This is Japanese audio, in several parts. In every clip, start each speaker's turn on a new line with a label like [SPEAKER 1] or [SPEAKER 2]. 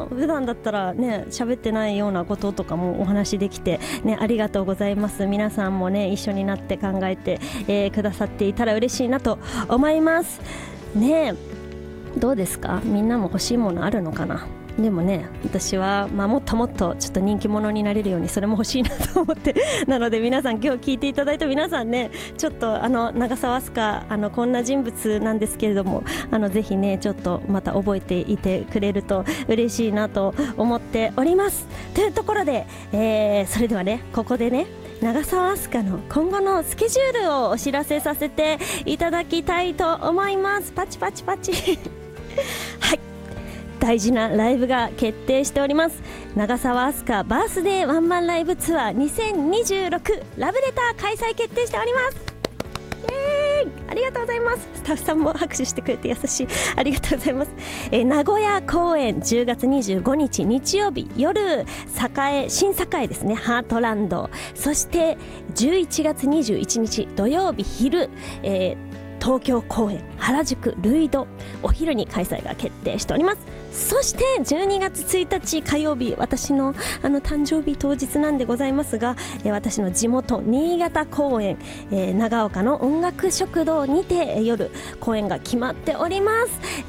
[SPEAKER 1] 普段だったらね喋ってないようなこととかもお話できてね、ありがとうございます。皆さんもね一緒になって考えて、くださっていたら嬉しいなと思いますね。どうですか、みんなも欲しいものあるのかな。でもね、私は、もっともっとちょっと人気者になれるようにそれも欲しいなと思ってなので皆さん、今日聞いていただいた皆さんね、ちょっと長澤飛鳥こんな人物なんですけれども、ぜひねちょっとまた覚えていてくれると嬉しいなと思っております。というところで、それではね、ここでね長澤飛鳥の今後のスケジュールをお知らせさせていただきたいと思います。パチパチパチはい、大事なライブが決定しております。長澤飛鳥バースデーワンマンライブツアー2026ラブレター開催決定しております。ありがとうございます。スタッフさんも拍手してくれて優しい、ありがとうございます。名古屋公演10月25日日曜日夜、新栄ですね、ハートランド。そして11月21日土曜日昼、東京公演原宿ルイドお昼に開催が決定しております。そして12月1日火曜日、私の誕生日当日なんでございますが、私の地元新潟公演、長岡の音楽食堂にて夜公演が決まっております。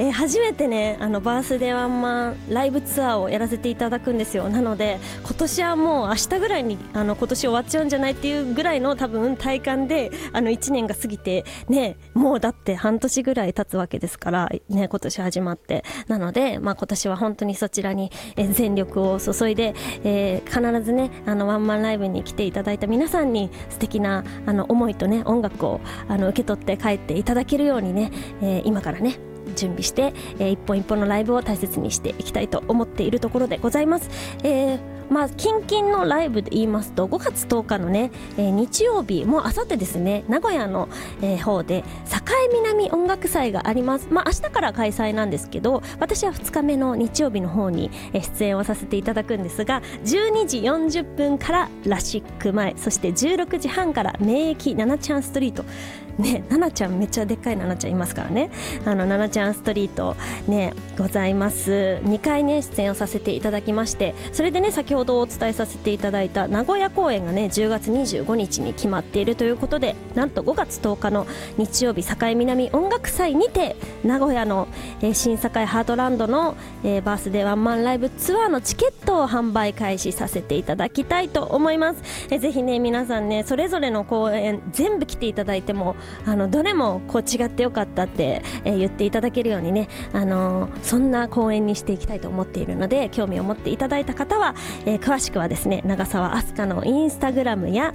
[SPEAKER 1] 初めてねバースデーワンマンライブツアーをやらせていただくんですよ。なので今年はもう明日ぐらいに今年終わっちゃうんじゃないっていうぐらいの多分体感で1年が過ぎてね、もうだって半年ぐらい経つわけですからね、今年始まって。なので今年は本当にそちらに全力を注いで、必ずねワンマンライブに来ていただいた皆さんに素敵な思いとね音楽を受け取って帰っていただけるようにね、今からね準備して、一本一本のライブを大切にしていきたいと思っているところでございます。近々のライブで言いますと5月10日のね、日曜日、もうあさってですね、名古屋の、方で栄南音楽祭があります。明日から開催なんですけど、私は2日目の日曜日の方に出演をさせていただくんですが、12時40分からラシック前、そして16時半から名駅ななちゃんストリートね、ななちゃんめっちゃでっかいななちゃんいますからね、ななちゃんストリートねございます。2回ね出演をさせていただきまして、それでね先ほどお伝えさせていただいた名古屋公演がね10月25日に決まっているということで、なんと5月10日の日曜日栄南音楽祭にて名古屋の、新栄ハートランドの、バースデーワンマンライブツアーのチケットを販売開始させていただきたいと思います。ぜひね皆さんねそれぞれの公演全部来ていただいてもどれもこう違ってよかったって、言っていただけるようにね、そんな公演にしていきたいと思っているので、興味を持っていただいた方は、詳しくはですね長澤飛鳥のインスタグラムや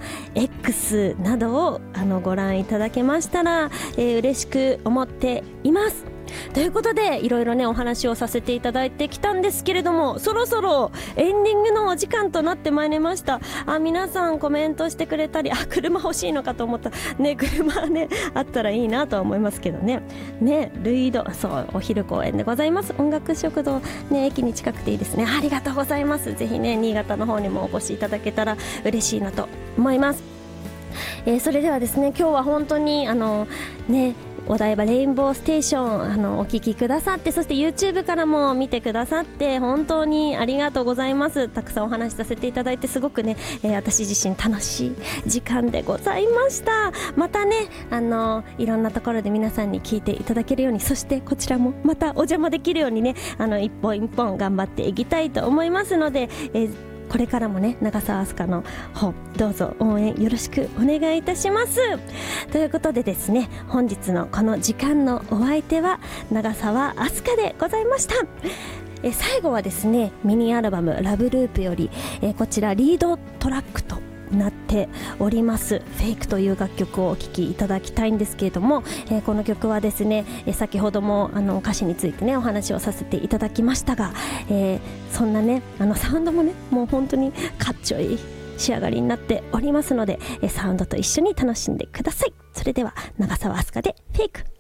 [SPEAKER 1] X などをご覧いただけましたら、嬉しく思っています。ということでいろいろねお話をさせていただいてきたんですけれども、そろそろエンディングのお時間となってまいりました。皆さんコメントしてくれたり、車欲しいのかと思ったね、車ねあったらいいなとは思いますけどね。ルイド、そうお昼公演でございます。音楽食堂ね、駅に近くていいですね。ありがとうございます。ぜひね新潟の方にもお越しいただけたら嬉しいなと思います。それではですね、今日は本当にお台場レインボーステーションお聞きくださって、そして YouTube からも見てくださって本当にありがとうございます。たくさんお話しさせていただいてすごくね、私自身楽しい時間でございました。またねいろんなところで皆さんに聞いていただけるように、そしてこちらもまたお邪魔できるようにね一本一本頑張っていきたいと思いますので、これからもね長澤飛鳥の方どうぞ応援よろしくお願いいたします。ということでですね、本日のこの時間のお相手は長澤飛鳥でございました。最後はですねミニアルバムラブループより、こちらリードトラックとなっておりますフェイクという楽曲をお聴きいただきたいんですけれども、この曲はですね、先ほども歌詞についてねお話をさせていただきましたが、そんなねサウンドもねもう本当にかっちょいい仕上がりになっておりますので、サウンドと一緒に楽しんでください。それでは長澤飛鳥でフェイク。